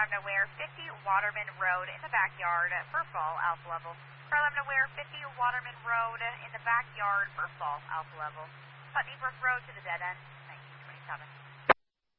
11 aware, 50 Waterman Road in the backyard for fall alpha level. For 11 aware, 50 Waterman Road in the backyard for fall alpha level. Putney Brook Road to the dead end, 1927.